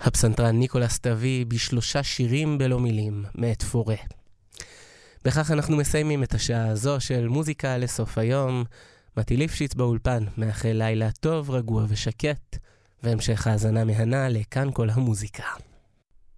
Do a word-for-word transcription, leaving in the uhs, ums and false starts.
הפסנתרן ניקולס טווי בשלושה שירים בלא מילים, מאת פורה. בכך אנחנו מסיימים את השעה הזו של מוזיקה לסוף היום. מתי ליפשיץ באולפן, מאחל לילה טוב, רגוע ושקט, והמשך האזנה מהנה לכאן כל המוזיקה.